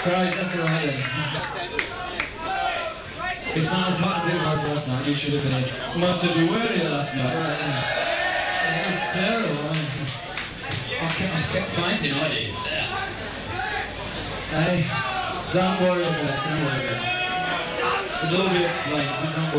Right, that's alright then. It's not as hot as it was last night. You should have been here. Most of you were here last night. Right, yeah. It was terrible. I kept fighting, I did. Hey, don't worry about it, don't worry about it. It'll all be explained, so don't worry.